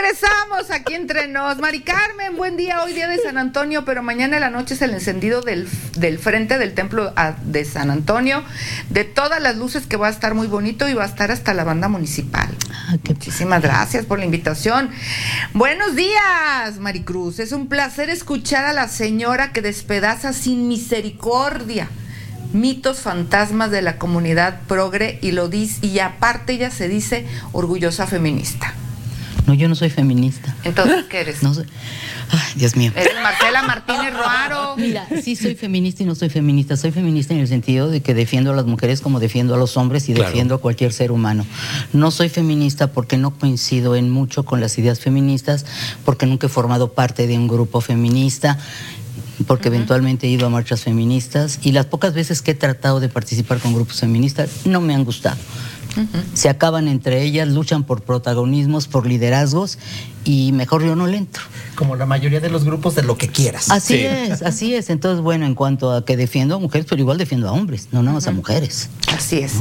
Regresamos aquí entre nos. Mari Carmen, buen día. Hoy día de San Antonio, pero mañana en la noche es el encendido del frente del templo de San Antonio, de todas las luces, que va a estar muy bonito y va a estar hasta la banda municipal. Muchísimas gracias por la invitación. Buenos días, Maricruz. Es un placer escuchar a la señora que despedaza sin misericordia mitos, fantasmas de la comunidad progre, y lo dice, y aparte ella se dice orgullosa feminista. No, yo no soy feminista. Entonces, ¿qué eres? No soy... Ay, Dios mío. Eres Marcela Martínez Roaro. Mira, sí soy feminista y no soy feminista. Soy feminista en el sentido de que defiendo a las mujeres como defiendo a los hombres y defiendo a cualquier ser humano. No soy feminista porque no coincido en mucho con las ideas feministas, porque nunca he formado parte de un grupo feminista, porque eventualmente he ido a marchas feministas, y las pocas veces que he tratado de participar con grupos feministas no me han gustado. Se acaban entre ellas, luchan por protagonismos, por liderazgos, y mejor yo no le entro. Como la mayoría de los grupos, de lo que quieras. Así es, así es. Entonces, bueno, en cuanto a que defiendo a mujeres, pero igual defiendo a hombres, no nada más a mujeres. Así es.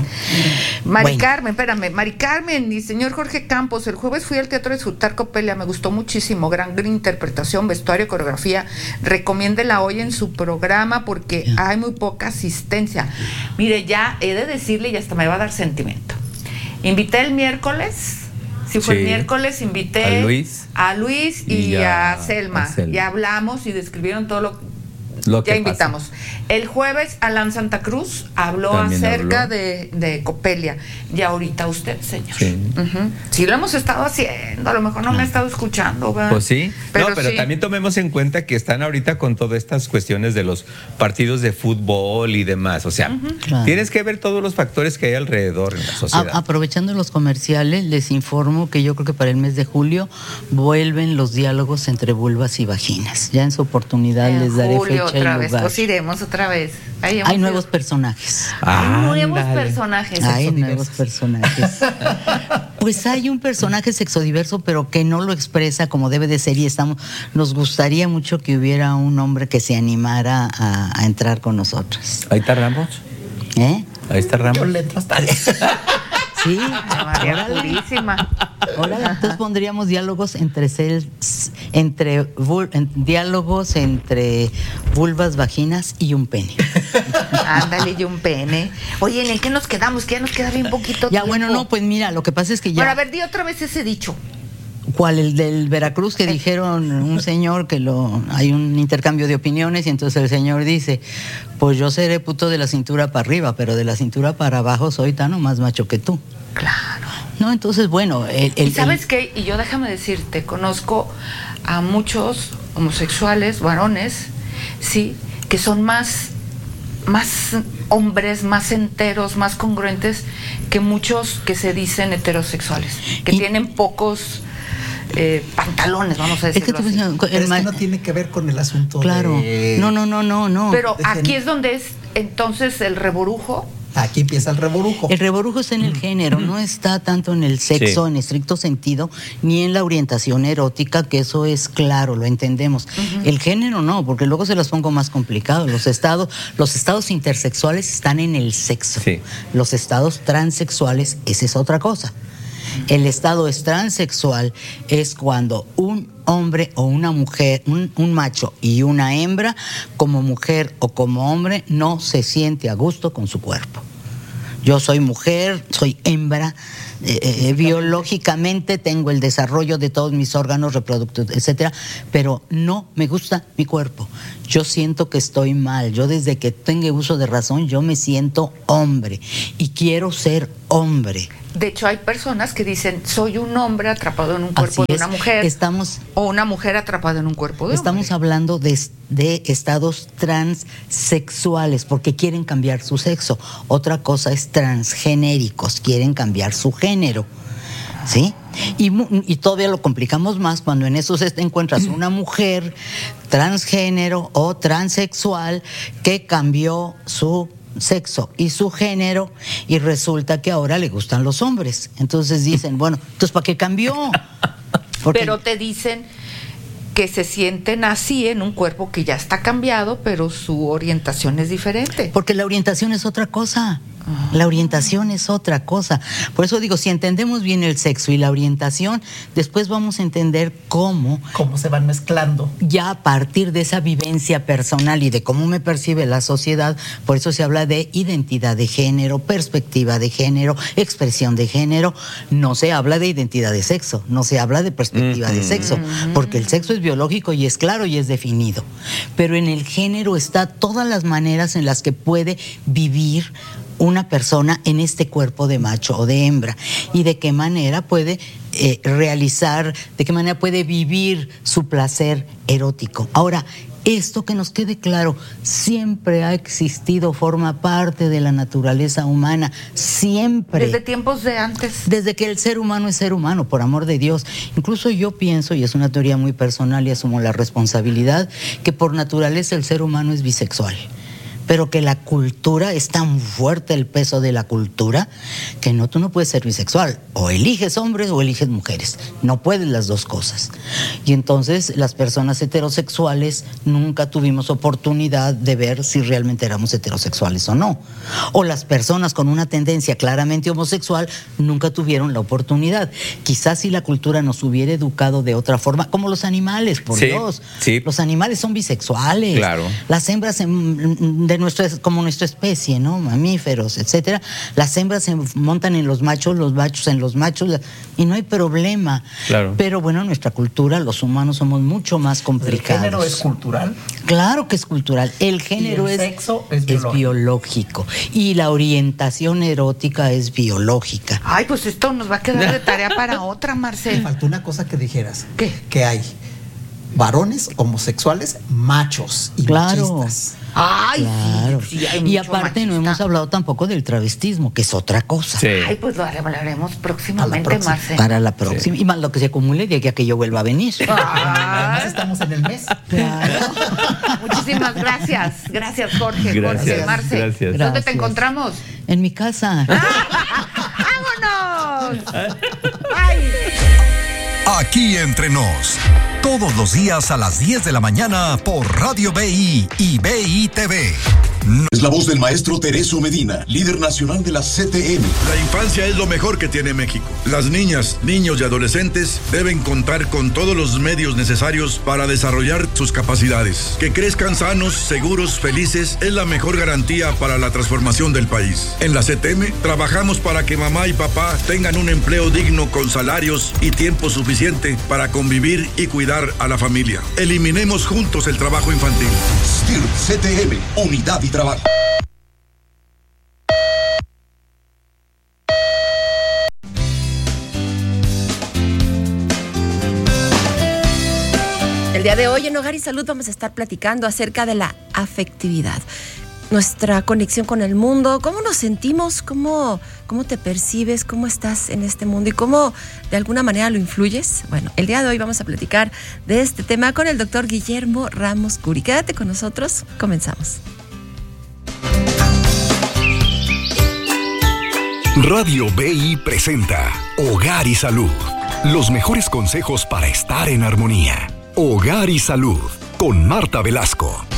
Mari Carmen, espérame, Mari Carmen y señor Jorge Campos, el jueves fui al Teatro de Plutarco Pelia, me gustó muchísimo, gran interpretación, vestuario, coreografía. Recomiéndela hoy en su programa porque hay muy poca asistencia. Mire, ya he de decirle, y hasta me va a dar sentimiento. Invité el miércoles. Sí, fue el miércoles, invité a Luis y a Selma. Ya hablamos y describieron todo lo que invitamos. Pasa. El jueves Alan Santa Cruz habló también acerca de Copelia. Y ahorita usted, señor. Sí. Sí, lo hemos estado haciendo. A lo mejor no me ha estado escuchando, ¿verdad? Pues sí. Pero también tomemos en cuenta que están ahorita con todas estas cuestiones de los partidos de fútbol y demás. O sea, tienes que ver todos los factores que hay alrededor en la sociedad. Aprovechando los comerciales, les informo que yo creo que para el mes de julio vuelven los diálogos entre vulvas y vaginas. Ya en su oportunidad les daré fecha otra vez, pues iremos otra vez. Hay nuevos personajes. Hay nuevos personajes. Pues hay un personaje sexodiverso, pero que no lo expresa como debe de ser, y nos gustaría mucho que hubiera un hombre que se animara a entrar con nosotros. Ahí está Ramos. ¿Eh? Ahí está Ramos. Yo le entro hasta Sí, María Purísima. Ahora, entonces pondríamos diálogos diálogos entre vulvas, vaginas y un pene. Ándale, y un pene. Oye, ¿en el que nos quedamos? Que ya nos queda bien poquito tiempo. Bueno, no, pues mira, lo que pasa es que ya... Bueno, a ver, di otra vez ese dicho. ¿Cuál? El del Veracruz, que dijeron un señor que hay un intercambio de opiniones, y entonces el señor dice, pues yo seré puto de la cintura para arriba, pero de la cintura para abajo soy tan o más macho que tú. Claro. No, entonces, bueno... ¿Y sabes qué? Y yo déjame decirte, conozco a muchos homosexuales, varones, sí, que son más hombres, más enteros, más congruentes que muchos que se dicen heterosexuales, que tienen pocos... pantalones, vamos a decirlo así. Pero es que no tiene que ver con el asunto. Claro. De... No. Pero aquí es donde es entonces el reborujo. Aquí empieza el reborujo. El reborujo está en el género, no está tanto en el sexo en estricto sentido, ni en la orientación erótica, que eso es claro, lo entendemos. El género no, porque luego se las pongo más complicado. Los estados intersexuales están en el sexo. Sí. Los estados transexuales, esa es otra cosa. El estado transexual es cuando un hombre o una mujer, un macho y una hembra, como mujer o como hombre, no se siente a gusto con su cuerpo. Yo soy mujer, soy hembra, biológicamente tengo el desarrollo de todos mis órganos reproductivos, etcétera, pero no me gusta mi cuerpo. Yo siento que estoy mal. Yo desde que tengo uso de razón, yo me siento hombre y quiero ser hombre. De hecho, hay personas que dicen, soy un hombre atrapado en un cuerpo de una mujer. O una mujer atrapada en un cuerpo de hombre. Estamos hablando de estados transexuales, porque quieren cambiar su sexo. Otra cosa es transgenéricos, quieren cambiar su género. ¿Sí? Y todavía lo complicamos más cuando en eso te encuentras una mujer transgénero o transexual que cambió su sexo y su género, y resulta que ahora le gustan los hombres. Entonces dicen, bueno, entonces ¿para qué cambió? Pero te dicen que se sienten así en un cuerpo que ya está cambiado, pero su orientación es diferente. Porque la orientación es otra cosa. La orientación es otra cosa. Por eso digo, si entendemos bien el sexo y la orientación, después vamos a entender cómo se van mezclando. Ya a partir de esa vivencia personal y de cómo me percibe la sociedad, por eso se habla de identidad de género, perspectiva de género, expresión de género. No se habla de identidad de sexo, no se habla de perspectiva de sexo, porque el sexo es biológico y es claro y es definido. Pero en el género está todas las maneras en las que puede vivir una persona en este cuerpo de macho o de hembra, y de qué manera puede realizar, de qué manera puede vivir su placer erótico. Ahora, esto, que nos quede claro, siempre ha existido, forma parte de la naturaleza humana, siempre. Desde tiempos de antes. Desde que el ser humano es ser humano, por amor de Dios. Incluso yo pienso, y es una teoría muy personal y asumo la responsabilidad, que por naturaleza el ser humano es bisexual. Pero que la cultura, es tan fuerte el peso de la cultura, que tú no puedes ser bisexual. O eliges hombres o eliges mujeres. No puedes las dos cosas. Y entonces las personas heterosexuales nunca tuvimos oportunidad de ver si realmente éramos heterosexuales o no. O las personas con una tendencia claramente homosexual nunca tuvieron la oportunidad. Quizás si la cultura nos hubiera educado de otra forma, como los animales, por Dios. Sí. Los animales son bisexuales. Claro. Las hembras como nuestra especie, ¿no? Mamíferos, etcétera. Las hembras se montan en los machos en los machos, y no hay problema. Claro. Pero bueno, nuestra cultura, los humanos somos mucho más complicados. ¿El género es cultural? Claro que es cultural. El género sexo es biológico. Y la orientación erótica es biológica. Ay, pues esto nos va a quedar de tarea para otra, Marcel. Me faltó una cosa que dijeras. ¿Qué? Que hay varones homosexuales machos y machistas. Ay, claro. Sí, hay y mucho aparte machista. no hemos hablado tampoco del travestismo, que es otra cosa. Sí. Ay, pues lo hablaremos próximamente, Marcel. Para la próxima. Sí. Y más lo que se acumule de aquí a que yo vuelva a venir. Además estamos en el mes. Claro. Muchísimas gracias. Gracias, Jorge. Gracias, Jorge, Marce. gracias. ¿Dónde te encontramos? En mi casa. ¡Vámonos! ¡Ay! Aquí entre nos, todos los días a las 10 de la mañana por Radio BI y BI TV. Es la voz del maestro Tereso Medina, líder nacional de la CTM. La infancia es lo mejor que tiene México. Las niñas, niños y adolescentes deben contar con todos los medios necesarios para desarrollar sus capacidades. Que crezcan sanos, seguros, felices es la mejor garantía para la transformación del país. En la CTM trabajamos para que mamá y papá tengan un empleo digno con salarios y tiempo suficiente para convivir y cuidar a la familia. Eliminemos juntos el trabajo infantil. STIR CTM, unidad y trabajo. El día de hoy en Hogar y Salud vamos a estar platicando acerca de la afectividad, nuestra conexión con el mundo, cómo nos sentimos, cómo te percibes, cómo estás en este mundo y cómo de alguna manera lo influyes. Bueno, el día de hoy vamos a platicar de este tema con el doctor Guillermo Ramos Curi. Quédate con nosotros, comenzamos. Radio BI presenta Hogar y Salud. Los mejores consejos para estar en armonía. Hogar y Salud, con Marta Velasco.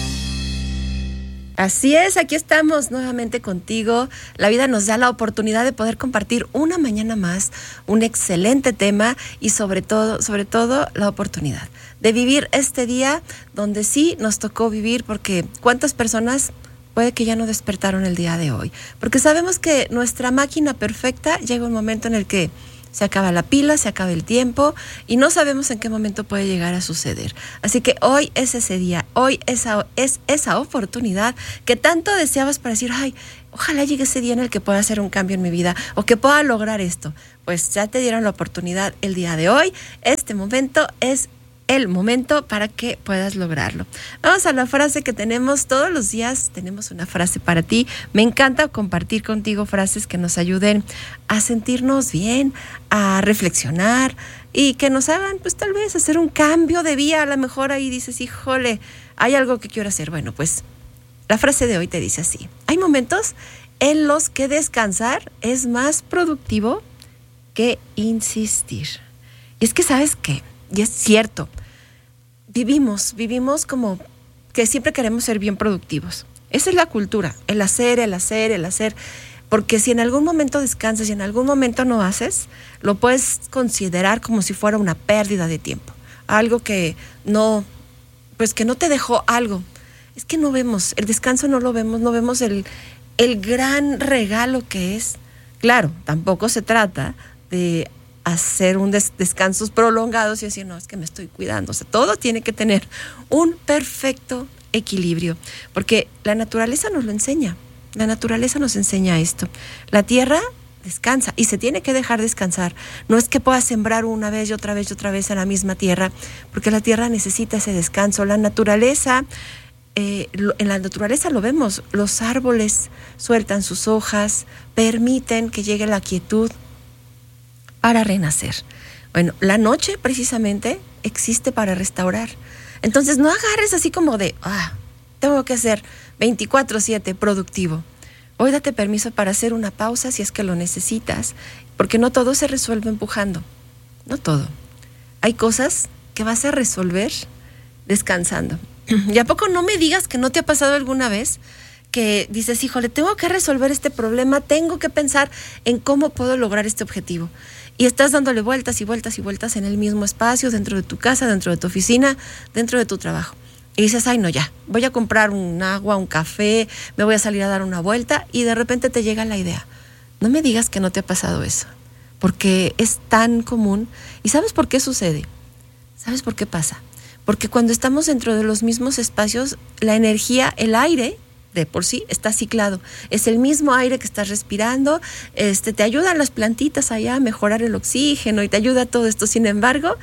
Así es, aquí estamos nuevamente contigo. La vida nos da la oportunidad de poder compartir una mañana más un excelente tema y sobre todo la oportunidad de vivir este día donde sí nos tocó vivir, porque ¿cuántas personas puede que ya no despertaron el día de hoy? Porque sabemos que nuestra máquina perfecta llega un momento en el que se acaba la pila, se acaba el tiempo y no sabemos en qué momento puede llegar a suceder. Así que hoy es ese día, hoy es esa oportunidad que tanto deseabas para decir, ay, ojalá llegue ese día en el que pueda hacer un cambio en mi vida o que pueda lograr esto. Pues ya te dieron la oportunidad el día de hoy. Este momento es el momento para que puedas lograrlo. Vamos a la frase que tenemos todos los días. Tenemos una frase para ti. Me encanta compartir contigo frases que nos ayuden a sentirnos bien, a reflexionar y que nos hagan, pues tal vez, hacer un cambio de vida. A lo mejor ahí dices, híjole, hay algo que quiero hacer. Bueno, pues la frase de hoy te dice así: hay momentos en los que descansar es más productivo que insistir. Y es que, ¿sabes qué? Y es cierto, vivimos como que siempre queremos ser bien productivos. Esa es la cultura, el hacer. Porque si en algún momento descansas y en algún momento no haces, lo puedes considerar como si fuera una pérdida de tiempo. Algo que no te dejó algo. Es que no vemos, el descanso no vemos el gran regalo que es. Claro, tampoco se trata de hacer descansos prolongados y decir, no, es que me estoy cuidando. O sea, todo tiene que tener un perfecto equilibrio, porque la naturaleza nos lo enseña. La naturaleza nos enseña esto. La tierra descansa y se tiene que dejar descansar. No es que puedas sembrar una vez y otra vez en la misma tierra, porque la tierra necesita ese descanso. La naturaleza, en la naturaleza lo vemos, los árboles sueltan sus hojas, permiten que llegue la quietud para renacer. Bueno, la noche precisamente existe para restaurar. Entonces no agarres así como de, tengo que ser 24/7 productivo. Hoy date permiso para hacer una pausa si es que lo necesitas, porque no todo se resuelve empujando, no todo. Hay cosas que vas a resolver descansando. ¿Y a poco no me digas que no te ha pasado alguna vez que dices, híjole, tengo que resolver este problema, tengo que pensar en cómo puedo lograr este objetivo? Y estás dándole vueltas y vueltas y vueltas en el mismo espacio, dentro de tu casa, dentro de tu oficina, dentro de tu trabajo. Y dices, ay no, ya, voy a comprar un agua, un café, me voy a salir a dar una vuelta, y de repente te llega la idea. No me digas que no te ha pasado eso, porque es tan común. ¿Y sabes por qué sucede? ¿Sabes por qué pasa? Porque cuando estamos dentro de los mismos espacios, la energía, el aire, de por sí, está ciclado. Es el mismo aire que estás respirando, te ayudan las plantitas allá a mejorar el oxígeno y te ayuda todo esto. Sin embargo,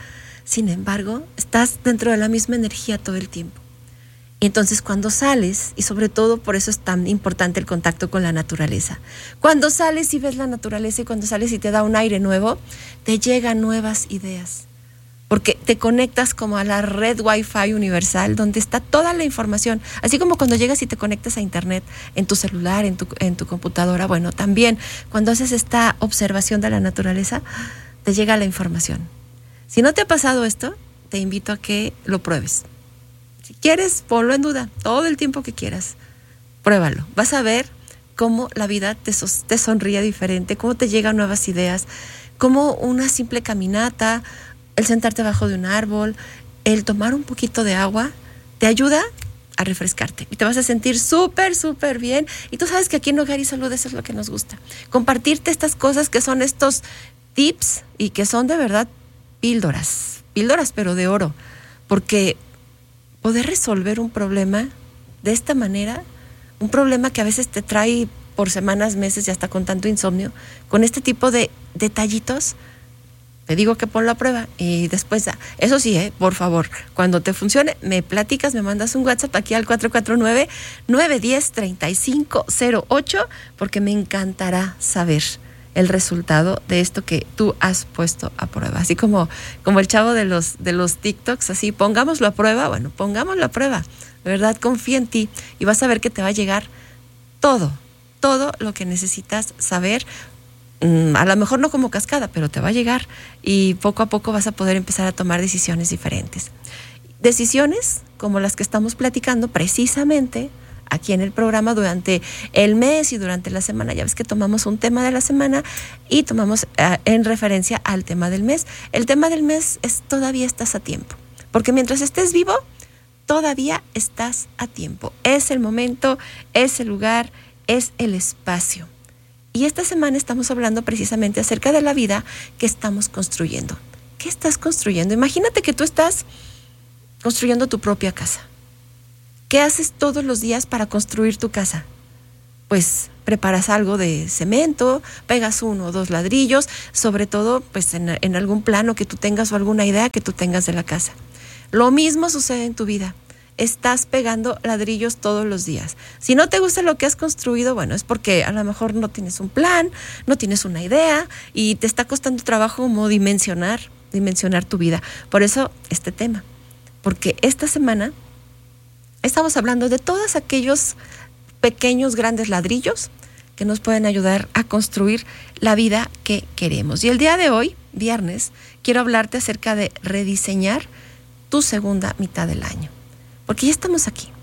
estás dentro de la misma energía todo el tiempo. Y entonces cuando sales, y sobre todo por eso es tan importante el contacto con la naturaleza, cuando sales y ves la naturaleza y cuando sales y te da un aire nuevo, te llegan nuevas ideas. Porque te conectas como a la red Wi-Fi universal, donde está toda la información. Así como cuando llegas y te conectas a internet en tu celular, en tu computadora. Bueno, también cuando haces esta observación de la naturaleza, te llega la información. Si no te ha pasado esto, te invito a que lo pruebes. Si quieres, ponlo en duda todo el tiempo que quieras. Pruébalo. Vas a ver cómo la vida te sonríe diferente, cómo te llegan nuevas ideas, cómo una simple caminata, el sentarte bajo de un árbol, el tomar un poquito de agua, te ayuda a refrescarte y te vas a sentir súper, súper bien. Y tú sabes que aquí en Hogar y Salud eso es lo que nos gusta. Compartirte estas cosas que son estos tips y que son de verdad píldoras pero de oro. Porque poder resolver un problema de esta manera, un problema que a veces te trae por semanas, meses y hasta con tanto insomnio, con este tipo de detallitos, te digo que ponlo a prueba y después, eso sí, por favor, cuando te funcione, me platicas, me mandas un WhatsApp aquí al 449-910-3508, porque me encantará saber el resultado de esto que tú has puesto a prueba. Así como el chavo de los TikToks, así, pongámoslo a prueba, bueno, pongámoslo a prueba. De verdad, confía en ti y vas a ver que te va a llegar todo lo que necesitas saber. A lo mejor no como cascada, pero te va a llegar y poco a poco vas a poder empezar a tomar decisiones diferentes. Decisiones como las que estamos platicando precisamente aquí en el programa durante el mes y durante la semana. Ya ves que tomamos un tema de la semana y tomamos en referencia al tema del mes. El tema del mes es todavía estás a tiempo, porque mientras estés vivo, todavía estás a tiempo. Es el momento, es el lugar, es el espacio. Y esta semana estamos hablando precisamente acerca de la vida que estamos construyendo. ¿Qué estás construyendo? Imagínate que tú estás construyendo tu propia casa. ¿Qué haces todos los días para construir tu casa? Pues preparas algo de cemento, pegas 1 o 2 ladrillos, sobre todo pues en algún plano que tú tengas o alguna idea que tú tengas de la casa. Lo mismo sucede en tu vida. Estás pegando ladrillos todos los días. Si no te gusta lo que has construido, bueno, es porque a lo mejor no tienes un plan, no tienes una idea y te está costando trabajo como dimensionar tu vida. Por eso este tema, porque esta semana estamos hablando de todos aquellos pequeños, grandes ladrillos que nos pueden ayudar a construir la vida que queremos. Y el día de hoy, viernes, quiero hablarte acerca de rediseñar tu segunda mitad del año. Porque ya estamos aquí,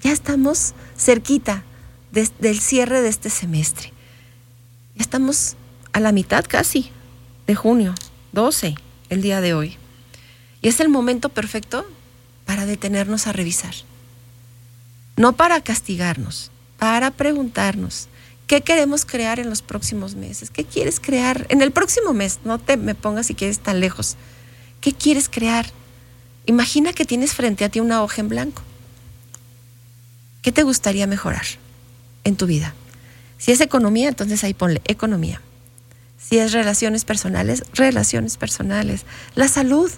Ya estamos cerquita del cierre de este semestre. Ya estamos a la mitad casi de junio, 12, el día de hoy. Y es el momento perfecto para detenernos a revisar. No para castigarnos, para preguntarnos qué queremos crear en los próximos meses. ¿Qué quieres crear en el próximo mes? No te me pongas si quieres tan lejos. ¿Qué quieres crear? Imagina que tienes frente a ti una hoja en blanco. ¿Qué te gustaría mejorar en tu vida? Si es economía, entonces ahí ponle economía. Si es relaciones personales, relaciones personales. La salud,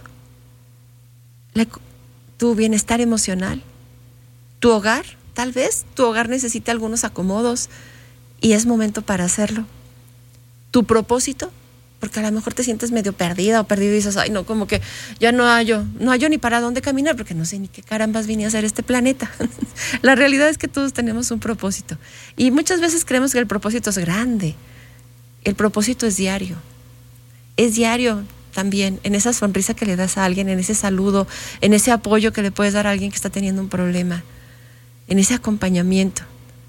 tu bienestar emocional, tu hogar. Tal vez tu hogar necesita algunos acomodos y es momento para hacerlo. Tu propósito, porque a lo mejor te sientes medio perdida o perdido y dices, ay no, como que ya no hallo ni para dónde caminar porque no sé ni qué carambas vine a hacer este planeta. La realidad es que todos tenemos un propósito y muchas veces creemos que el propósito es grande. El propósito es diario también, en esa sonrisa que le das a alguien, en ese saludo, en ese apoyo que le puedes dar a alguien que está teniendo un problema, en ese acompañamiento.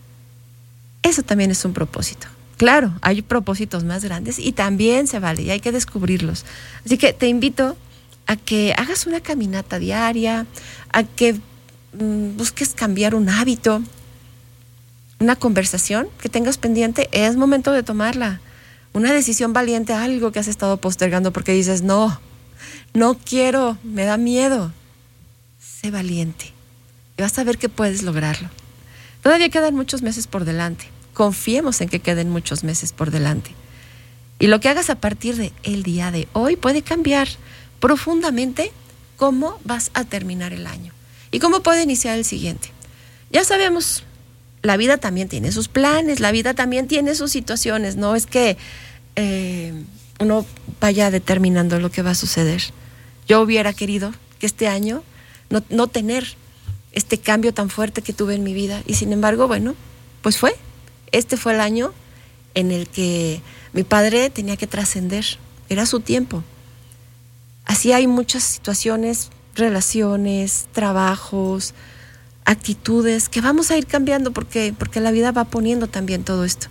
Eso también es un propósito. Claro, hay propósitos más grandes y también se vale y hay que descubrirlos. Así que te invito a que hagas una caminata diaria, a que busques cambiar un hábito, una conversación que tengas pendiente. Es momento de tomarla. Una decisión valiente, algo que has estado postergando porque dices, no quiero, me da miedo. Sé valiente y vas a ver que puedes lograrlo. Todavía quedan muchos meses por delante. Confiemos en que queden muchos meses por delante. Y lo que hagas a partir del día de hoy puede cambiar profundamente cómo vas a terminar el año y cómo puede iniciar el siguiente. Ya sabemos, la vida también tiene sus planes, la vida también tiene sus situaciones. No es que uno vaya determinando lo que va a suceder. Yo hubiera querido que este año no tener este cambio tan fuerte que tuve en mi vida y sin embargo, bueno, pues fue. Este fue el año en el que mi padre tenía que trascender, era su tiempo. Así hay muchas situaciones, relaciones, trabajos, actitudes que vamos a ir cambiando porque la vida va poniendo también todo esto.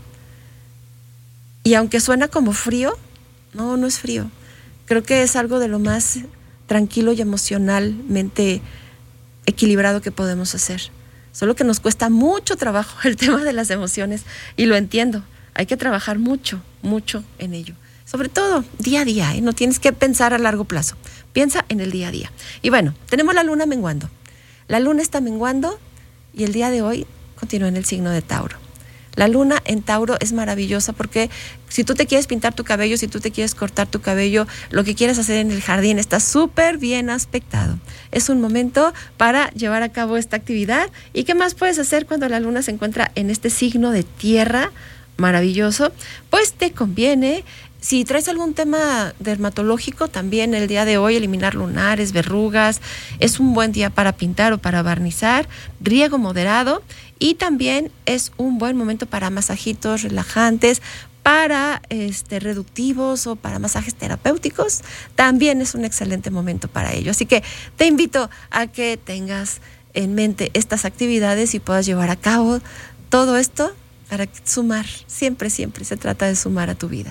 Y aunque suena como frío, no es frío. Creo que es algo de lo más tranquilo y emocionalmente equilibrado que podemos hacer. Solo que nos cuesta mucho trabajo el tema de las emociones y lo entiendo. Hay que trabajar mucho en ello. Sobre todo día a día, no tienes que pensar a largo plazo. Piensa en el día a día. Y bueno, tenemos la luna menguando. La luna está menguando y el día de hoy continúa en el signo de Tauro. La luna en Tauro es maravillosa porque si tú te quieres pintar tu cabello, si tú te quieres cortar tu cabello, lo que quieras hacer en el jardín está súper bien aspectado. Es un momento para llevar a cabo esta actividad. ¿Y qué más puedes hacer cuando la luna se encuentra en este signo de tierra maravilloso? Pues te conviene, si traes algún tema dermatológico, también el día de hoy eliminar lunares, verrugas. Es un buen día para pintar o para barnizar, riego moderado. Y también es un buen momento para masajitos relajantes, para reductivos o para masajes terapéuticos. También es un excelente momento para ello. Así que te invito a que tengas en mente estas actividades y puedas llevar a cabo todo esto para sumar. Siempre se trata de sumar a tu vida.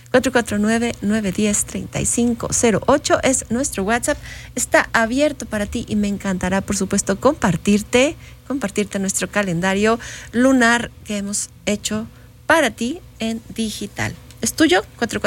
449-910-3508 es nuestro WhatsApp. Está abierto para ti y me encantará, por supuesto, compartirte nuestro calendario lunar que hemos hecho para ti en digital. ¿Es tuyo?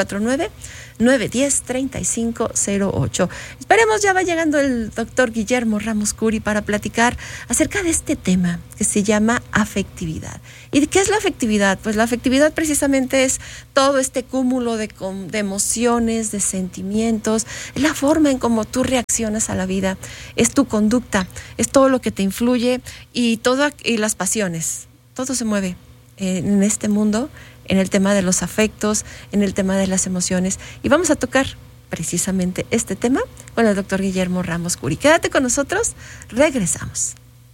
449-910-3508. Esperemos, ya va llegando el doctor Guillermo Ramos Curi para platicar acerca de este tema que se llama afectividad. ¿Y qué es la afectividad? Pues la afectividad precisamente es todo este cúmulo de emociones, de sentimientos, es la forma en cómo tú reaccionas a la vida, es tu conducta, es todo lo que te influye y las pasiones. Todo se mueve en este mundo, en el tema de los afectos, en el tema de las emociones. Y vamos a tocar precisamente este tema con el doctor Guillermo Ramos Curi. Quédate con nosotros, regresamos.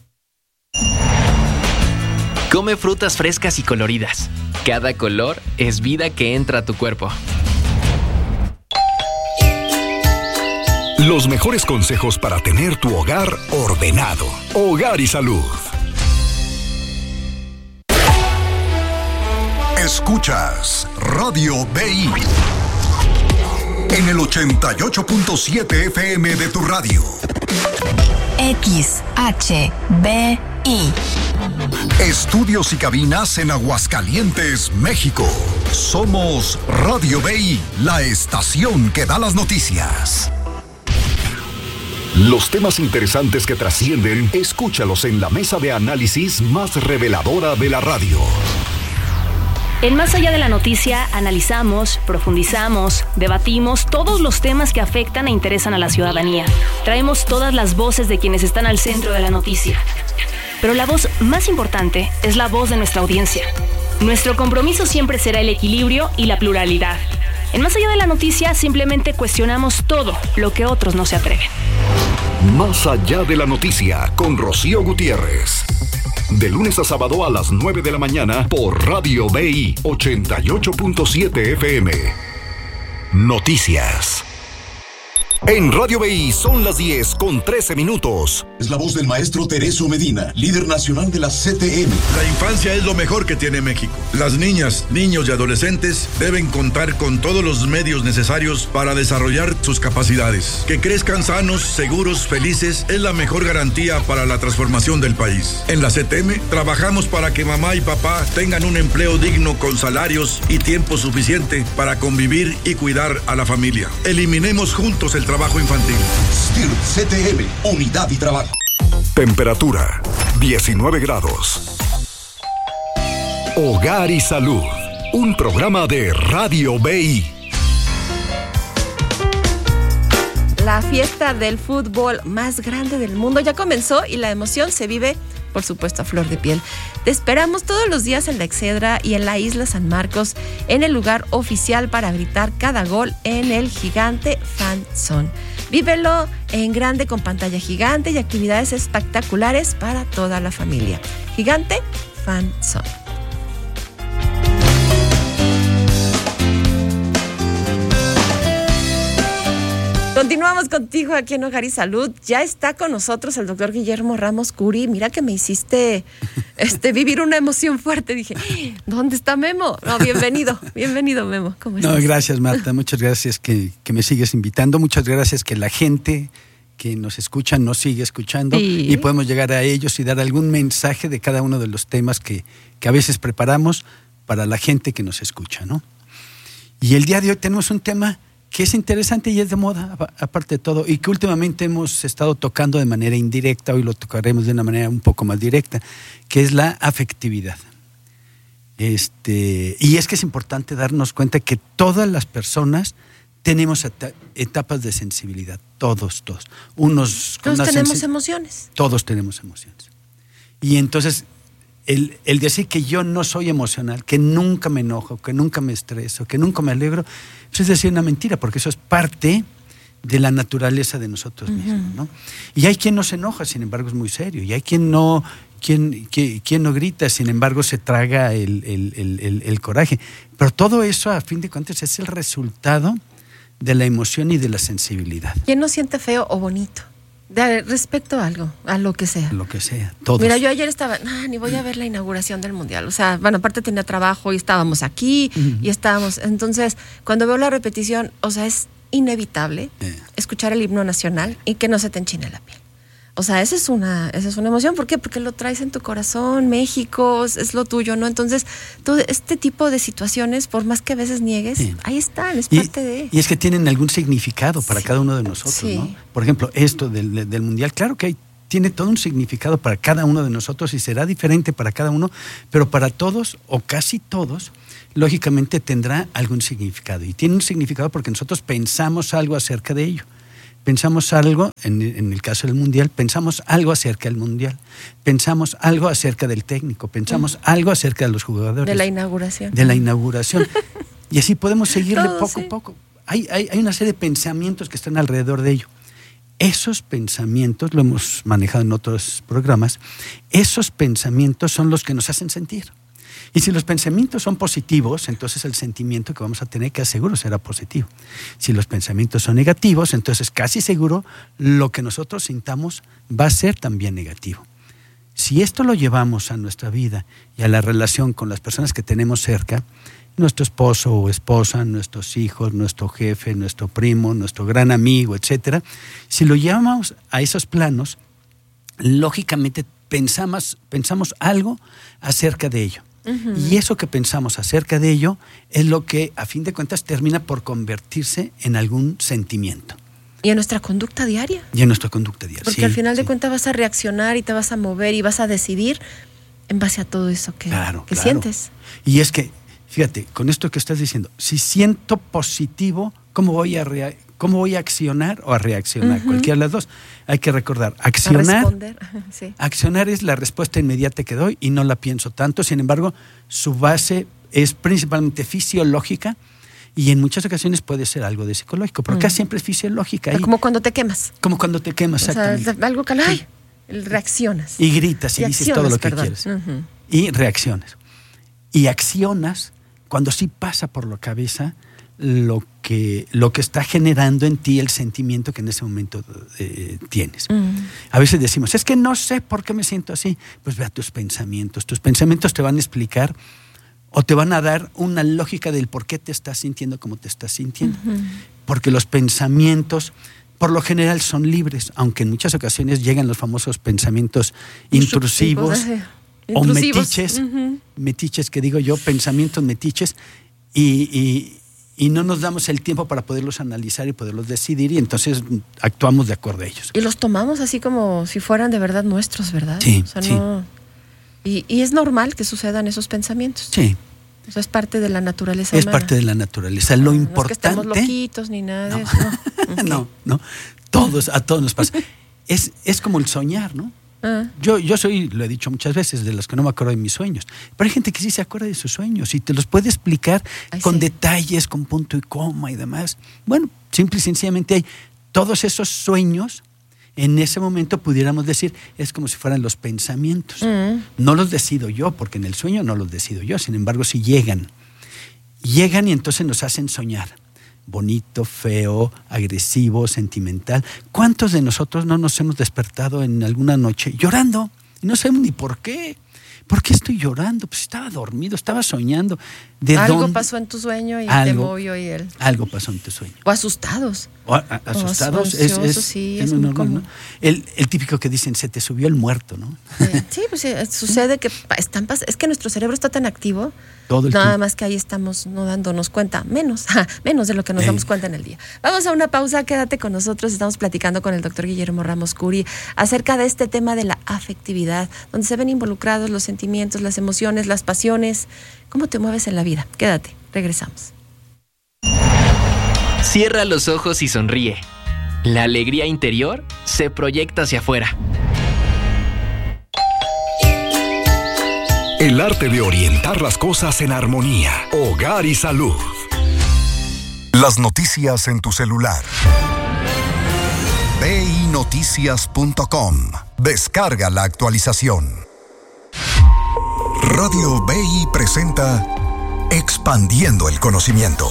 Come frutas frescas y coloridas. Cada color es vida que entra a tu cuerpo. Los mejores consejos para tener tu hogar ordenado. Hogar y Salud. Escuchas Radio BI en el 88.7 FM de tu radio. XHBI. Estudios y cabinas en Aguascalientes, México. Somos Radio BI, la estación que da las noticias. Los temas interesantes que trascienden, escúchalos en la mesa de análisis más reveladora de la radio. En Más Allá de la Noticia analizamos, profundizamos, debatimos todos los temas que afectan e interesan a la ciudadanía. Traemos todas las voces de quienes están al centro de la noticia. Pero la voz más importante es la voz de nuestra audiencia. Nuestro compromiso siempre será el equilibrio y la pluralidad. En Más Allá de la Noticia simplemente cuestionamos todo lo que otros no se atreven. Más Allá de la Noticia con Rocío Gutiérrez. De lunes a sábado a las 9 de la mañana por Radio BI 88.7 FM. Noticias. En Radio BI son las 10:13. Es la voz del maestro Teresio Medina, líder nacional de la CTM. La infancia es lo mejor que tiene México. Las niñas, niños y adolescentes deben contar con todos los medios necesarios para desarrollar sus capacidades. Que crezcan sanos, seguros, felices es la mejor garantía para la transformación del país. En la CTM trabajamos para que mamá y papá tengan un empleo digno con salarios y tiempo suficiente para convivir y cuidar a la familia. Eliminemos juntos el trabajo infantil. STIR CTM, unidad y trabajo. Temperatura 19 grados. Hogar y Salud, un programa de Radio BI. La fiesta del fútbol más grande del mundo ya comenzó y la emoción se vive, por supuesto, a flor de piel. Te esperamos todos los días en la Excedra y en la Isla San Marcos, en el lugar oficial para gritar cada gol en el Gigante Fan Zone. Vívelo en grande con pantalla gigante y actividades espectaculares para toda la familia. Gigante Fan Zone. Continuamos contigo aquí en Hogar y Salud. Ya está con nosotros el doctor Guillermo Ramos Curi. Mira que me hiciste vivir una emoción fuerte. Dije, ¿dónde está Memo? No, bienvenido Memo. ¿Cómo estás? No, gracias Marta, muchas gracias que me sigues invitando. Muchas gracias que la gente que nos escucha nos sigue escuchando, sí, y podemos llegar a ellos y dar algún mensaje de cada uno de los temas que a veces preparamos para la gente que nos escucha, ¿no? Y el día de hoy tenemos un tema que es interesante y es de moda, aparte de todo, y que últimamente hemos estado tocando de manera indirecta, hoy lo tocaremos de una manera un poco más directa, que es la afectividad. Y es que es importante darnos cuenta que todas las personas tenemos etapas de sensibilidad, todos. Todos tenemos emociones. Todos tenemos emociones. Y entonces, el decir que yo no soy emocional, que nunca me enojo, que nunca me estreso, que nunca me alegro, pues es decir una mentira, porque eso es parte de la naturaleza de nosotros mismos, ¿no? Y hay quien no se enoja, sin embargo es muy serio, y hay quien no grita, sin embargo se traga el coraje. Pero todo eso, a fin de cuentas, es el resultado de la emoción y de la sensibilidad. ¿Quién no siente feo o bonito? Respecto a algo, a lo que sea. Lo que sea, todos. Mira, yo ayer estaba, ni voy a ver la inauguración del Mundial. O sea, bueno, aparte tenía trabajo y estábamos aquí, y estábamos. Entonces, cuando veo la repetición, o sea, es inevitable escuchar el himno nacional y que no se te enchine la piel. O sea, esa es una emoción. ¿Por qué? Porque lo traes en tu corazón, México, es lo tuyo, ¿no? Entonces, todo este tipo de situaciones, por más que a veces niegues, ahí están, es parte de... Y es que tienen algún significado para cada uno de nosotros, ¿no? Por ejemplo, esto del Mundial, claro que tiene todo un significado para cada uno de nosotros y será diferente para cada uno, pero para todos o casi todos, lógicamente tendrá algún significado. Y tiene un significado porque nosotros pensamos algo acerca de ello. Pensamos algo, en el caso del Mundial, pensamos algo acerca del Mundial, pensamos algo acerca del técnico, pensamos algo acerca de los jugadores. De la inauguración. Y así podemos seguirle poco a poco. Hay una serie de pensamientos que están alrededor de ello. Esos pensamientos, lo hemos manejado en otros programas, esos pensamientos son los que nos hacen sentir. Y si los pensamientos son positivos, entonces el sentimiento que vamos a tener casi seguro será positivo. Si los pensamientos son negativos, entonces casi seguro lo que nosotros sintamos va a ser también negativo. Si esto lo llevamos a nuestra vida y a la relación con las personas que tenemos cerca, nuestro esposo o esposa, nuestros hijos, nuestro jefe, nuestro primo, nuestro gran amigo, etcétera, si lo llevamos a esos planos, lógicamente pensamos algo acerca de ello. Uh-huh. Y eso que pensamos acerca de ello es lo que, a fin de cuentas, termina por convertirse en algún sentimiento. Y en nuestra conducta diaria. Porque sí, al final de cuentas vas a reaccionar y te vas a mover y vas a decidir en base a todo eso que sientes. Y es que, fíjate, con esto que estás diciendo, si siento positivo, ¿cómo voy a accionar o a reaccionar? Uh-huh. Cualquiera de las dos. Hay que recordar, accionar es la respuesta inmediata que doy y no la pienso tanto. Sin embargo, su base es principalmente fisiológica y en muchas ocasiones puede ser algo de psicológico, pero acá siempre es fisiológica. Como cuando te quemas. Exactamente. O sea, algo que reaccionas. Y gritas y dices todo lo que quieres. Uh-huh. Y reaccionas. Y accionas cuando sí pasa por la cabeza lo que está generando en ti el sentimiento que en ese momento tienes. A veces decimos, es que no sé por qué me siento así. Pues ve a tus pensamientos. Tus pensamientos te van a explicar o te van a dar una lógica del por qué te estás sintiendo como te estás sintiendo. Uh-huh. Porque los pensamientos, por lo general, son libres, aunque en muchas ocasiones llegan los famosos pensamientos intrusivos o metiches, uh-huh. Metiches que digo yo, pensamientos metiches, y no nos damos el tiempo para poderlos analizar y poderlos decidir, y entonces actuamos de acuerdo a ellos. Y los tomamos así como si fueran de verdad nuestros, ¿verdad? Sí, o sea, no... Y es normal que sucedan esos pensamientos. Sí. O sea, es parte de la naturaleza humana. Es parte de la naturaleza. Lo importante... No es que estemos loquitos ni nada de eso. Okay. No. A todos nos pasa. Es como el soñar, ¿no? Yo soy, lo he dicho muchas veces, de los que no me acuerdo de mis sueños. Pero hay gente que sí se acuerda de sus sueños y te los puede explicar con detalles, con punto y coma y demás. Bueno, simple y sencillamente hay todos esos sueños. En ese momento pudiéramos decir, es como si fueran los pensamientos. No los decido yo, porque en el sueño no los decido yo. Sin embargo, sí llegan y entonces nos hacen soñar. Bonito, feo, agresivo, sentimental. ¿Cuántos de nosotros no nos hemos despertado en alguna noche llorando? Y no sabemos ni por qué. ¿Por qué estoy llorando? Pues estaba dormido, estaba soñando. Algo pasó en tu sueño y te movió y él. Algo pasó en tu sueño. O asustados. Asustados. Es muy normal, ¿no? El típico que dicen, se te subió el muerto, ¿no? Sí, pues sucede que es que nuestro cerebro está tan activo. Nada más que ahí estamos no dándonos cuenta, menos de lo que nos damos cuenta en el día. Vamos a una pausa, quédate con nosotros. Estamos platicando con el doctor Guillermo Ramos Curi acerca de este tema de la afectividad, donde se ven involucrados los sentimientos, las emociones, las pasiones. ¿Cómo te mueves en la vida? Quédate, regresamos. Cierra los ojos y sonríe. La alegría interior se proyecta hacia afuera. El arte de orientar las cosas en armonía. Hogar y salud. Las noticias en tu celular. BINoticias.com. Descarga la actualización. Radio BI presenta Expandiendo el conocimiento.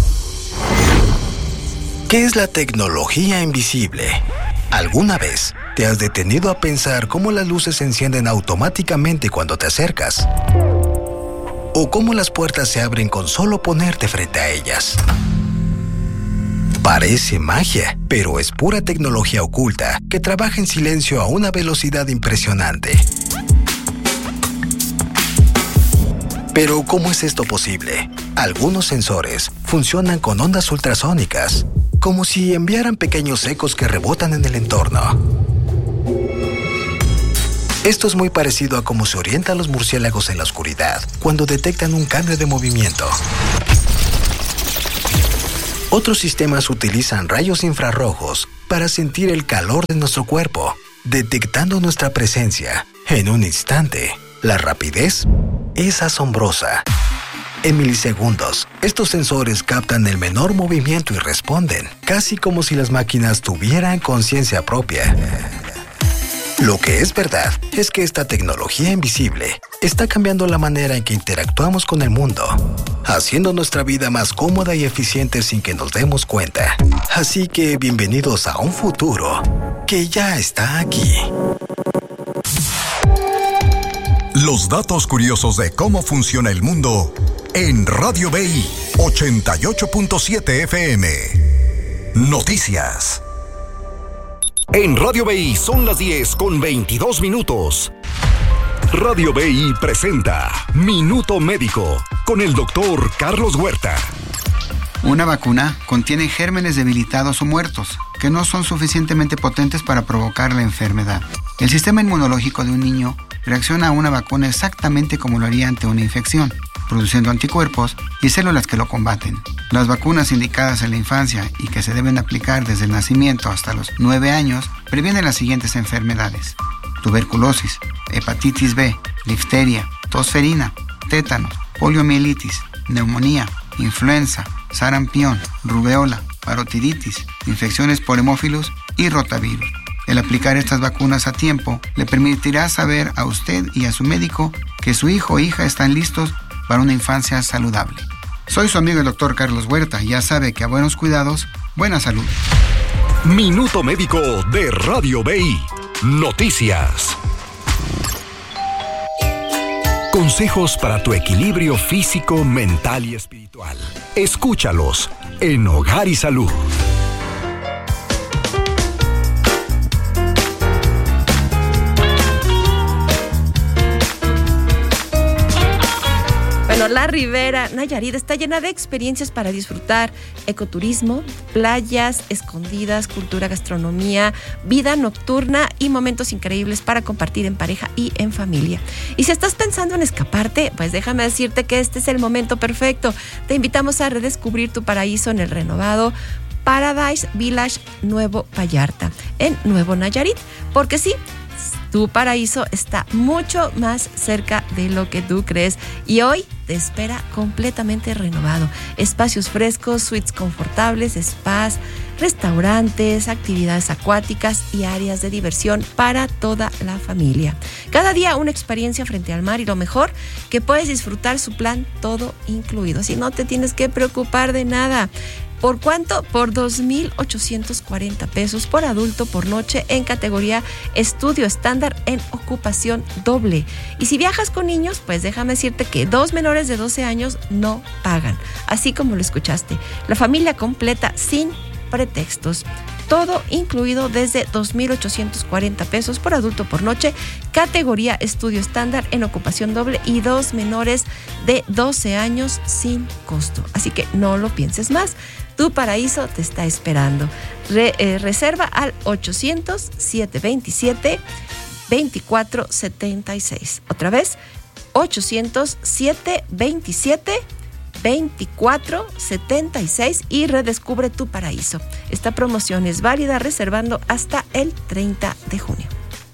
¿Qué es la tecnología invisible? ¿Alguna vez te has detenido a pensar cómo las luces se encienden automáticamente cuando te acercas? ¿O cómo las puertas se abren con solo ponerte frente a ellas? Parece magia, pero es pura tecnología oculta que trabaja en silencio a una velocidad impresionante. Pero ¿cómo es esto posible? Algunos sensores funcionan con ondas ultrasónicas, como si enviaran pequeños ecos que rebotan en el entorno. Esto es muy parecido a cómo se orientan los murciélagos en la oscuridad cuando detectan un cambio de movimiento. Otros sistemas utilizan rayos infrarrojos para sentir el calor de nuestro cuerpo, detectando nuestra presencia en un instante. La rapidez es asombrosa. En milisegundos, estos sensores captan el menor movimiento y responden, casi como si las máquinas tuvieran conciencia propia. Lo que es verdad es que esta tecnología invisible está cambiando la manera en que interactuamos con el mundo, haciendo nuestra vida más cómoda y eficiente sin que nos demos cuenta. Así que bienvenidos a un futuro que ya está aquí. Los datos curiosos de cómo funciona el mundo en Radio BI 88.7 FM. Noticias. En Radio BI son las 10:22. Radio BI presenta Minuto Médico con el doctor Carlos Huerta. Una vacuna contiene gérmenes debilitados o muertos que no son suficientemente potentes para provocar la enfermedad. El sistema inmunológico de un niño reacciona a una vacuna exactamente como lo haría ante una infección, produciendo anticuerpos y células que lo combaten. Las vacunas indicadas en la infancia y que se deben aplicar desde el nacimiento hasta los 9 años previenen las siguientes enfermedades: tuberculosis, hepatitis B, difteria, tosferina, tétanos, poliomielitis, neumonía, influenza, sarampión, rubeola, parotiditis, infecciones por hemófilos y rotavirus. El aplicar estas vacunas a tiempo le permitirá saber a usted y a su médico que su hijo o hija están listos para una infancia saludable. Soy su amigo el doctor Carlos Huerta y ya sabe que a buenos cuidados, buena salud. Minuto Médico de Radio BI. Noticias. Consejos para tu equilibrio físico, mental y espiritual. Escúchalos en Hogar y Salud. Bueno, la Ribera Nayarit está llena de experiencias para disfrutar: ecoturismo, playas escondidas, cultura, gastronomía, vida nocturna y momentos increíbles para compartir en pareja y en familia. Y si estás pensando en escaparte, pues déjame decirte que este es el momento perfecto. Te invitamos a redescubrir tu paraíso en el renovado Paradise Village Nuevo Vallarta, en Nuevo Nayarit, porque sí, tu paraíso está mucho más cerca de lo que tú crees y hoy te espera completamente renovado. Espacios frescos, suites confortables, spas, restaurantes, actividades acuáticas y áreas de diversión para toda la familia. Cada día una experiencia frente al mar y lo mejor, que puedes disfrutar su plan todo incluido. Así no te tienes que preocupar de nada. ¿Por cuánto? Por 2,840 pesos por adulto por noche en categoría estudio estándar en ocupación doble. Y si viajas con niños, pues déjame decirte que 2 menores de 12 años no pagan. Así como lo escuchaste. La familia completa sin pretextos. Todo incluido desde 2,840 pesos por adulto por noche, categoría estudio estándar en ocupación doble y 2 menores de 12 años sin costo. Así que no lo pienses más. Tu paraíso te está esperando. Reserva al 800-727-2476. Otra vez, 800-727-2476 y redescubre tu paraíso. Esta promoción es válida reservando hasta el 30 de junio.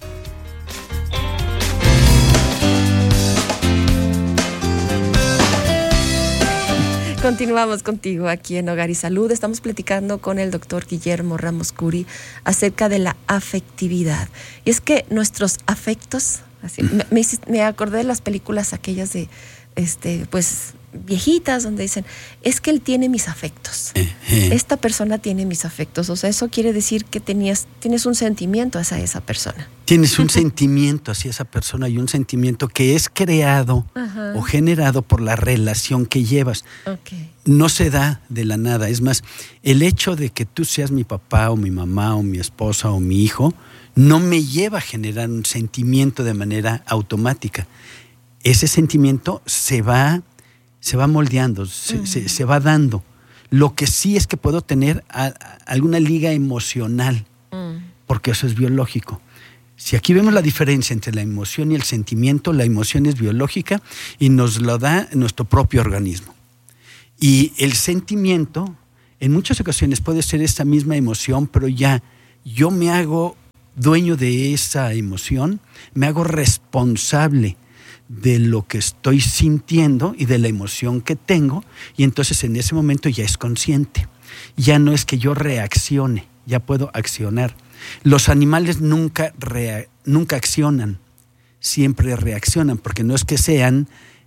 Continuamos contigo aquí en Hogar y Salud. Estamos platicando con el doctor Guillermo Ramos Curi acerca de la afectividad. Y es que nuestros afectos, así, me acordé de las películas aquellas de, pues, viejitas, donde dicen, es que él tiene mis afectos. Esta persona tiene mis afectos. O sea, eso quiere decir que tienes un sentimiento hacia esa persona. Tienes un sentimiento hacia esa persona y un sentimiento que es creado o generado por la relación que llevas. Okay. No se da de la nada. Es más, el hecho de que tú seas mi papá o mi mamá o mi esposa o mi hijo no me lleva a generar un sentimiento de manera automática. Ese sentimiento se va moldeando, se va dando. Lo que sí es que puedo tener alguna liga emocional, porque eso es biológico. Si aquí vemos la diferencia entre la emoción y el sentimiento, la emoción es biológica y nos lo da nuestro propio organismo. Y el sentimiento, en muchas ocasiones puede ser esta misma emoción, pero ya yo me hago dueño de esa emoción, me hago responsable de lo que estoy sintiendo y de la emoción que tengo, y entonces en ese momento ya es consciente. Ya no es que yo reaccione, ya puedo accionar. Los animales nunca accionan, siempre reaccionan, porque no es que sean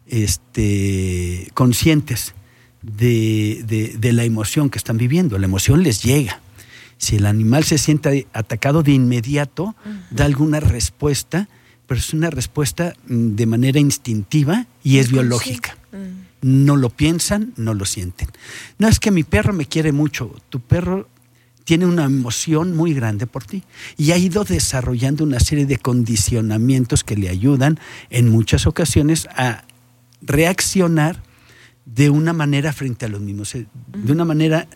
conscientes de la emoción que están viviendo. La emoción les llega. Si el animal se siente atacado de inmediato, da alguna respuesta pero es una respuesta de manera instintiva y es biológica. No lo piensan, no lo sienten. No es que mi perro me quiere mucho, tu perro tiene una emoción muy grande por ti y ha ido desarrollando una serie de condicionamientos que le ayudan en muchas ocasiones a reaccionar de una manera frente a los mismos, de una manera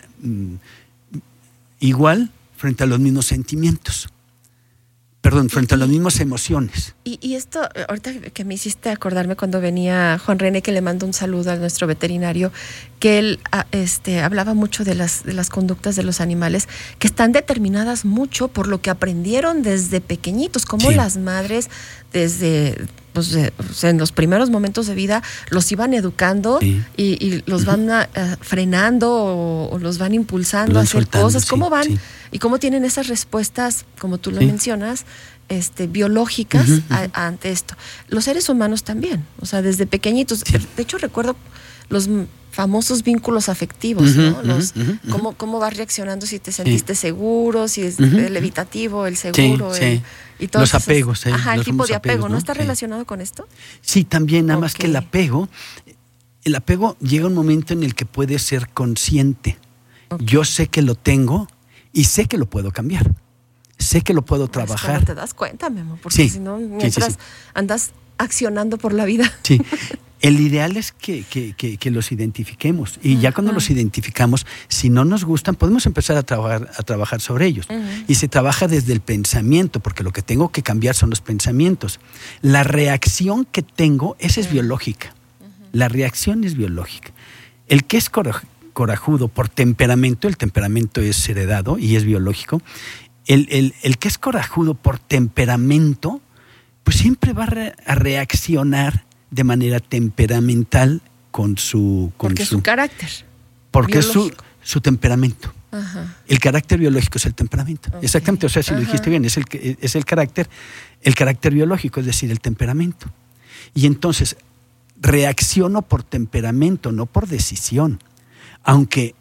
igual frente a los mismos sentimientos. Perdón, frente a las mismas emociones. Y esto, ahorita que me hiciste acordarme cuando venía Juan René, que le mando un saludo a nuestro veterinario, que él hablaba mucho de las conductas de los animales, que están determinadas mucho por lo que aprendieron desde pequeñitos, como las madres desde en los primeros momentos de vida los iban educando y los van frenando o los van impulsando a hacer cosas. ¿Cómo van? Y cómo tienen esas respuestas, como tú lo mencionas, biológicas ante esto. Los seres humanos también, o sea, desde pequeñitos. De hecho, recuerdo los famosos vínculos afectivos, ¿no? Cómo vas reaccionando, si te sentiste seguro, si es el evitativo, el seguro, y todos los apegos. El tipo de apego, ¿no está relacionado con esto? Sí, también, nada más que el apego llega un momento en el que puede ser consciente. Yo sé que lo tengo y sé que lo puedo cambiar. Sé que lo puedo trabajar. Es que no te das cuenta, Memo, porque si no, mientras andas accionando por la vida. Sí. El ideal es que los identifiquemos y ya cuando los identificamos, si no nos gustan, podemos empezar a trabajar sobre ellos. Y se trabaja desde el pensamiento, porque lo que tengo que cambiar son los pensamientos. La reacción que tengo, esa es biológica. La reacción es biológica. El que es corajudo por temperamento, el temperamento es heredado y es biológico. El que es corajudo por temperamento, pues siempre va a reaccionar de manera temperamental porque es su carácter. Porque es su temperamento. El carácter biológico es el temperamento. Exactamente, o sea, si lo dijiste bien, es el carácter biológico, es decir, el temperamento. Y entonces, reacciono por temperamento, no por decisión. Aunque,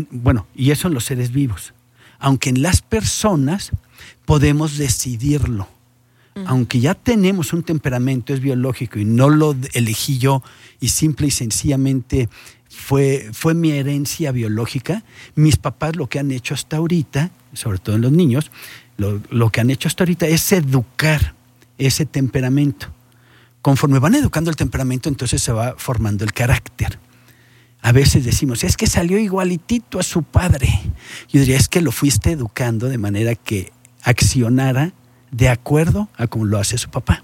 y eso en los seres vivos. Aunque en las personas podemos decidirlo. Aunque ya tenemos un temperamento, es biológico y no lo elegí yo y simple y sencillamente fue mi herencia biológica, mis papás lo que han hecho hasta ahorita, sobre todo en los niños, lo que han hecho hasta ahorita es educar ese temperamento. Conforme van educando el temperamento, entonces se va formando el carácter. A veces decimos, es que salió igualitito a su padre. Yo diría, es que lo fuiste educando de manera que accionara de acuerdo a cómo lo hace su papá.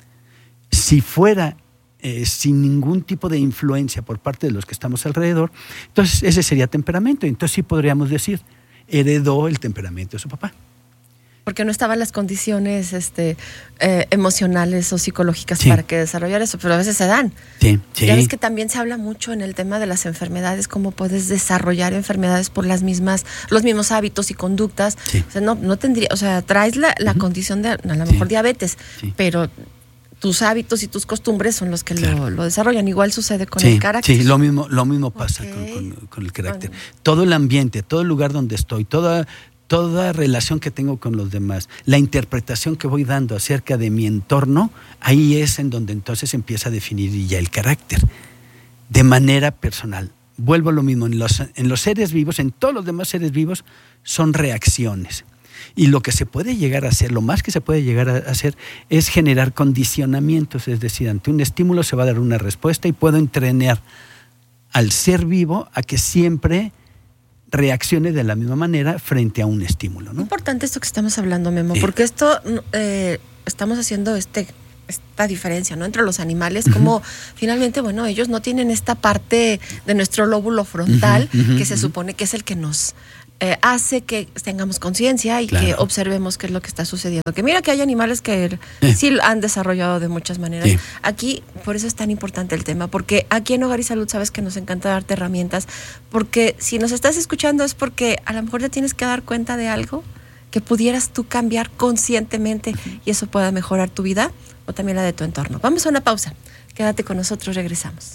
Si fuera sin ningún tipo de influencia por parte de los que estamos alrededor, entonces ese sería temperamento. Entonces sí podríamos decir, heredó el temperamento de su papá. Porque no estaban las condiciones emocionales o psicológicas para que desarrollar eso, pero a veces se dan. Ya ves que también se habla mucho en el tema de las enfermedades, cómo puedes desarrollar enfermedades por los mismos hábitos y conductas. O sea, no tendría, o sea, traes la condición de a lo mejor diabetes, pero tus hábitos y tus costumbres son los que lo desarrollan. Igual sucede con el carácter. Sí, lo mismo pasa con el carácter. Todo el ambiente, todo el lugar donde estoy, toda relación que tengo con los demás, la interpretación que voy dando acerca de mi entorno, ahí es en donde entonces empieza a definir ya el carácter de manera personal. Vuelvo a lo mismo, en los seres vivos, en todos los demás seres vivos, son reacciones. Y lo que se puede llegar a hacer, lo más que se puede llegar a hacer, es generar condicionamientos, es decir, ante un estímulo se va a dar una respuesta y puedo entrenar al ser vivo a que siempre reaccione de la misma manera frente a un estímulo, ¿no? Importante esto que estamos hablando, Memo, porque esto estamos haciendo esta diferencia, ¿no? Entre los animales, como finalmente, ellos no tienen esta parte de nuestro lóbulo frontal que se supone que es el que nos hace que tengamos conciencia y que observemos qué es lo que está sucediendo. Que mira que hay animales que sí han desarrollado de muchas maneras. Aquí, por eso es tan importante el tema, porque aquí en Hogar y Salud sabes que nos encanta darte herramientas, porque si nos estás escuchando es porque a lo mejor te tienes que dar cuenta de algo que pudieras tú cambiar conscientemente y eso pueda mejorar tu vida o también la de tu entorno. Vamos a una pausa. Quédate con nosotros, regresamos.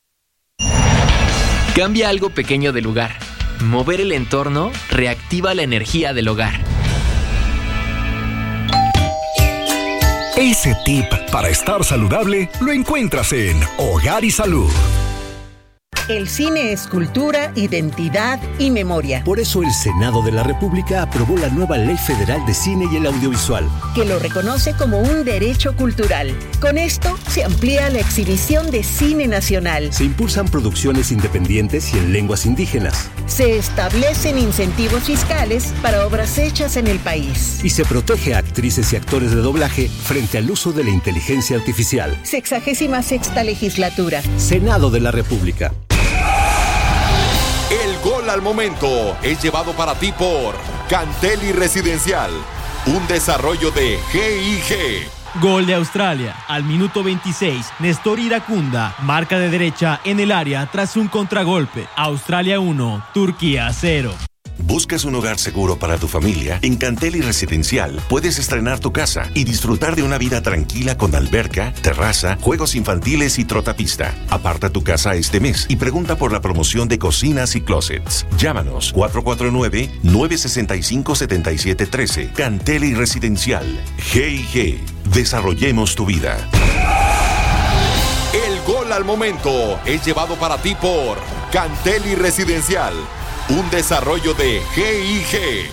Cambia algo pequeño de lugar. Mover el entorno reactiva la energía del hogar. Ese tip para estar saludable lo encuentras en Hogar y Salud. El cine es cultura, identidad y memoria. Por eso el Senado de la República aprobó la nueva Ley Federal de Cine y el Audiovisual, que lo reconoce como un derecho cultural. Con esto se amplía la exhibición de cine nacional. Se impulsan producciones independientes y en lenguas indígenas. Se establecen incentivos fiscales para obras hechas en el país. Y se protege a actrices y actores de doblaje frente al uso de la inteligencia artificial. 66ª legislatura. Senado de la República. El gol al momento es llevado para ti por Canteli Residencial, un desarrollo de GIG. Gol de Australia. Al minuto 26, Néstor Iracunda marca de derecha en el área tras un contragolpe. Australia 1, Turquía 0. ¿Buscas un hogar seguro para tu familia? En Canteli Residencial puedes estrenar tu casa y disfrutar de una vida tranquila con alberca, terraza, juegos infantiles y trotapista. Aparta tu casa este mes y pregunta por la promoción de cocinas y closets. Llámanos 449-965-7713. Canteli Residencial. GIG. Desarrollemos tu vida. El gol al momento es llevado para ti por Canteli Residencial, un desarrollo de GIG.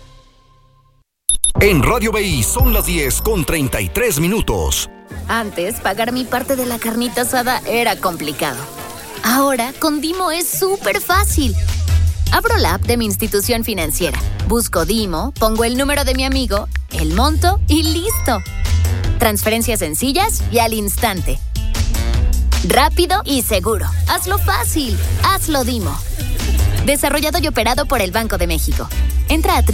En Radio BI son las 10:33. Antes, pagar mi parte de la carnita asada era complicado. Ahora, con Dimo es súper fácil. Abro la app de mi institución financiera, busco Dimo, pongo el número de mi amigo, el monto y ¡listo! Transferencias sencillas y al instante. Rápido y seguro. Hazlo fácil. Hazlo Dimo. Desarrollado y operado por el Banco de México. Entra a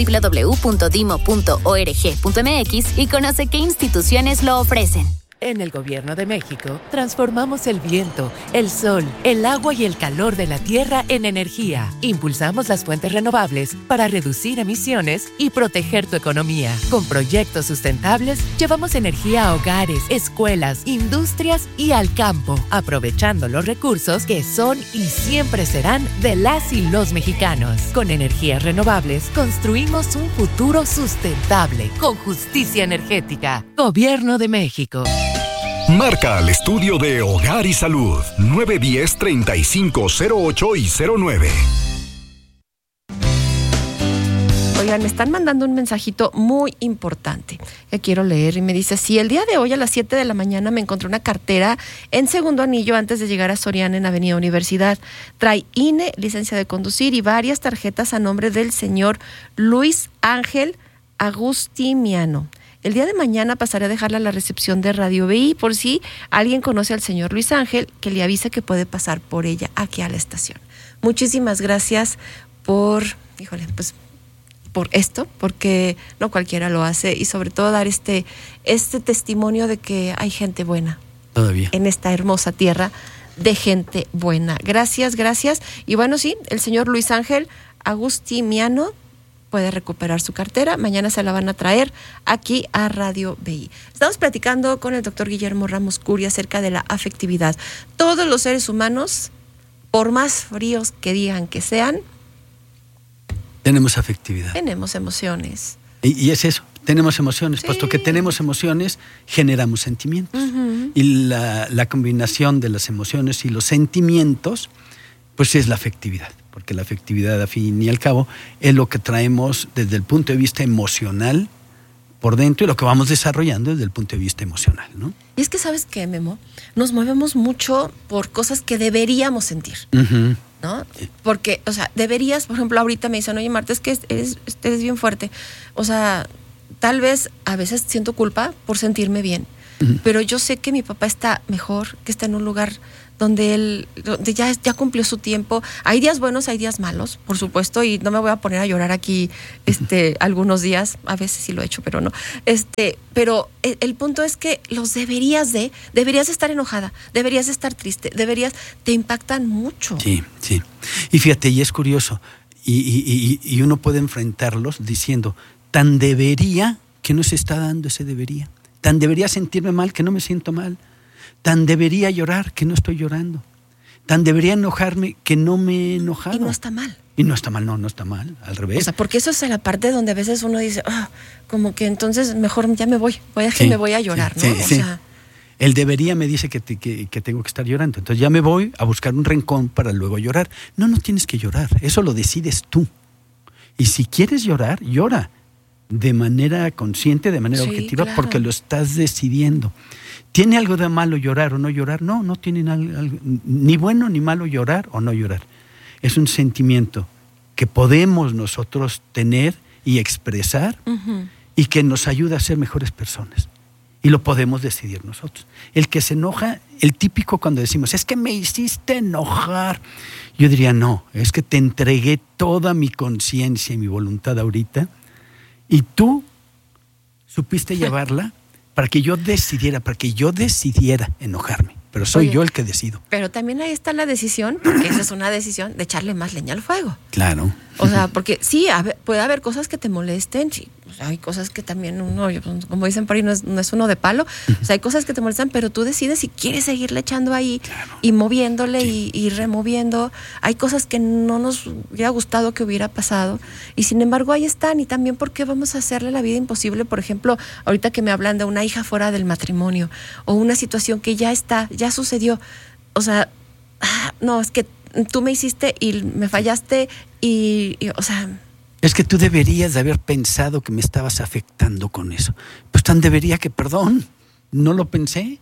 www.dimo.org.mx y conoce qué instituciones lo ofrecen. En el Gobierno de México, transformamos el viento, el sol, el agua y el calor de la tierra en energía. Impulsamos las fuentes renovables para reducir emisiones y proteger tu economía. Con proyectos sustentables, llevamos energía a hogares, escuelas, industrias y al campo, aprovechando los recursos que son y siempre serán de las y los mexicanos. Con energías renovables, construimos un futuro sustentable, con justicia energética. Gobierno de México. Marca al estudio de Hogar y Salud 910-3508 y 09. Oigan, me están mandando un mensajito muy importante que quiero leer y me dice: si el día de hoy a las 7 de la mañana me encontré una cartera en segundo anillo antes de llegar a Soriana en Avenida Universidad. Trae INE, licencia de conducir y varias tarjetas a nombre del señor Luis Ángel Agustiniano. El día de mañana pasaré a dejarla a la recepción de Radio BI por si alguien conoce al señor Luis Ángel, que le avise que puede pasar por ella aquí a la estación. Muchísimas gracias por esto, porque no cualquiera lo hace, y sobre todo dar este testimonio de que hay gente buena todavía en esta hermosa tierra de gente buena. Gracias. Y bueno, sí, el señor Luis Ángel Agustiniano puede recuperar su cartera. Mañana se la van a traer aquí a Radio BI. Estamos platicando con el doctor Guillermo Ramos Curi acerca de la afectividad. Todos los seres humanos, por más fríos que digan que sean, tenemos afectividad. Tenemos emociones. Y es eso, tenemos emociones. Sí. Puesto que tenemos emociones, generamos sentimientos. Uh-huh. Y la combinación de las emociones y los sentimientos, pues es la afectividad. Porque la afectividad, a fin y al cabo, es lo que traemos desde el punto de vista emocional por dentro y lo que vamos desarrollando desde el punto de vista emocional, ¿no? Y es que, ¿sabes qué, Memo? Nos movemos mucho por cosas que deberíamos sentir, uh-huh, ¿no? Porque, o sea, deberías, por ejemplo, ahorita me dicen: oye, Marta, es que eres bien fuerte. O sea, tal vez a veces siento culpa por sentirme bien, uh-huh, pero yo sé que mi papá está mejor, que está en un lugar donde ya cumplió su tiempo. Hay días buenos, hay días malos, por supuesto, y no me voy a poner a llorar aquí algunos días, a veces sí lo he hecho, pero no. Pero el punto es que deberías de estar enojada, deberías de estar triste, te impactan mucho. Sí. Y fíjate, y es curioso, y uno puede enfrentarlos diciendo: tan debería que no se está dando ese debería, tan debería sentirme mal que no me siento mal, tan debería llorar que no estoy llorando, tan debería enojarme que no me he enojado. Y no está mal. Y no está mal, no está mal, al revés. O sea, porque eso es la parte donde a veces uno dice, como que entonces mejor ya me voy a llorar, ¿no? O sea, el debería me dice que tengo que estar llorando. Entonces ya me voy a buscar un rincón para luego llorar. No tienes que llorar. Eso lo decides tú. Y si quieres llorar, llora. De manera consciente, de manera objetiva, claro. Porque lo estás decidiendo. ¿Tiene algo de malo llorar o no llorar? No tiene ni bueno ni malo llorar o no llorar. Es un sentimiento que podemos nosotros tener y expresar y que nos ayuda a ser mejores personas. Y lo podemos decidir nosotros. El que se enoja, el típico cuando decimos, es que me hiciste enojar. Yo diría, no, es que te entregué toda mi conciencia y mi voluntad ahorita y tú supiste llevarla para que yo decidiera enojarme. Pero soy yo el que decido. Pero también ahí está la decisión, porque esa es una decisión de echarle más leña al fuego. Claro. O sea, porque sí, puede haber cosas que te molesten, sí, o sea, hay cosas que también uno, como dicen por ahí, no es uno de palo, o sea, hay cosas que te molestan, pero tú decides si quieres seguirle echando ahí, claro. Y moviéndole y removiendo. Hay cosas que no nos hubiera gustado que hubiera pasado, y sin embargo ahí están, y también porque vamos a hacerle la vida imposible. Por ejemplo, ahorita que me hablan de una hija fuera del matrimonio, o una situación que ya sucedió, o sea, no, es que tú me hiciste y me fallaste y o sea... Es que tú deberías de haber pensado que me estabas afectando con eso. Pues tan debería que, perdón, no lo pensé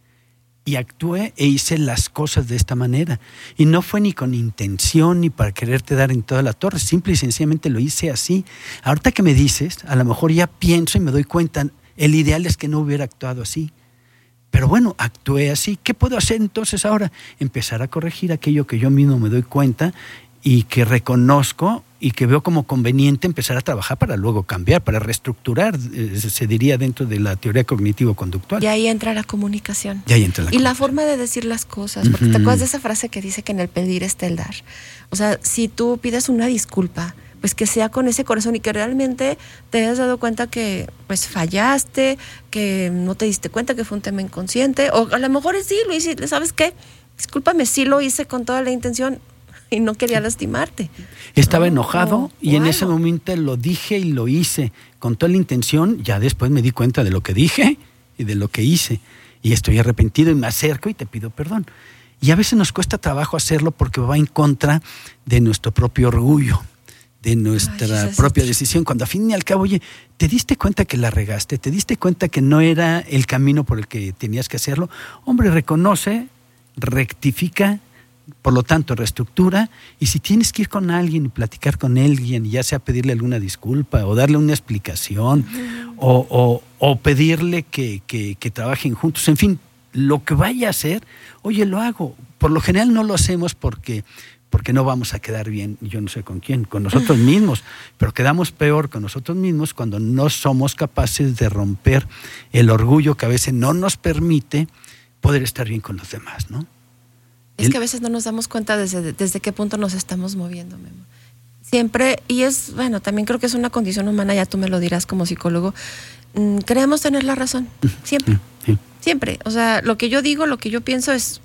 y actué e hice las cosas de esta manera. Y no fue ni con intención ni para quererte dar en toda la torre, simple y sencillamente lo hice así. Ahorita que me dices, a lo mejor ya pienso y me doy cuenta, el ideal es que no hubiera actuado así. Pero bueno, actué así. ¿Qué puedo hacer entonces ahora? Empezar a corregir aquello que yo mismo me doy cuenta y que reconozco y que veo como conveniente empezar a trabajar para luego cambiar, para reestructurar, se diría dentro de la teoría cognitivo-conductual. Y ahí entra la comunicación. Y la forma de decir las cosas, porque te acuerdas de esa frase que dice que en el pedir está el dar. O sea, si tú pides una disculpa, pues que sea con ese corazón y que realmente te hayas dado cuenta que pues fallaste, que no te diste cuenta que fue un tema inconsciente, o a lo mejor sí lo hice, ¿sabes qué? Discúlpame, sí lo hice con toda la intención y no quería lastimarte. Estaba enojado y en ese momento lo dije y lo hice con toda la intención. Ya después me di cuenta de lo que dije y de lo que hice y estoy arrepentido y me acerco y te pido perdón. Y a veces nos cuesta trabajo hacerlo porque va en contra de nuestro propio orgullo, de nuestra propia decisión, cuando a fin y al cabo, oye, ¿te diste cuenta que la regaste? ¿Te diste cuenta que no era el camino por el que tenías que hacerlo? Hombre, reconoce, rectifica, por lo tanto, reestructura, y si tienes que ir con alguien y platicar con alguien, ya sea pedirle alguna disculpa o darle una explicación o pedirle que trabajen juntos, en fin, lo que vaya a hacer, oye, lo hago. Por lo general no lo hacemos porque no vamos a quedar bien, yo no sé con quién, con nosotros mismos, pero quedamos peor con nosotros mismos cuando no somos capaces de romper el orgullo que a veces no nos permite poder estar bien con los demás, ¿no? Es que a veces no nos damos cuenta desde qué punto nos estamos moviendo, Memo. Siempre, y es, bueno, también creo que es una condición humana, ya tú me lo dirás como psicólogo, creemos tener la razón, siempre. Sí. Siempre, o sea, lo que yo digo, lo que yo pienso es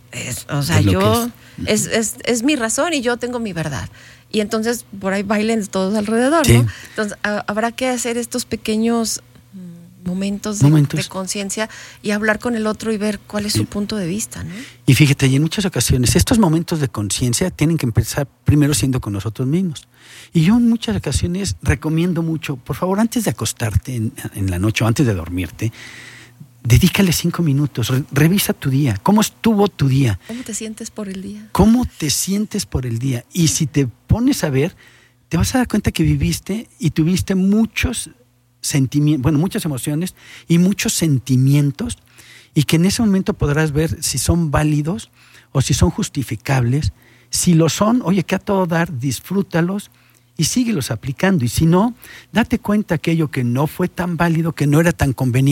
mi razón y yo tengo mi verdad. Y entonces por ahí bailen todos alrededor, sí. ¿No? Entonces habrá que hacer estos pequeños momentos de conciencia y hablar con el otro y ver cuál es su punto de vista, ¿no? Y fíjate, y en muchas ocasiones estos momentos de conciencia tienen que empezar primero siendo con nosotros mismos. Y yo en muchas ocasiones recomiendo mucho, por favor, antes de acostarte en la noche o antes de dormirte, dedícale 5 minutos, revisa tu día. ¿Cómo estuvo tu día? ¿Cómo te sientes por el día? ¿Cómo te sientes por el día? Y si te pones a ver, te vas a dar cuenta que viviste y tuviste muchos sentimientos, bueno, muchas emociones y muchos sentimientos, y que en ese momento podrás ver si son válidos o si son justificables. Si lo son, oye, que a todo dar, disfrútalos y síguelos aplicando. Y si no, date cuenta aquello que no fue tan válido, que no era tan conveniente,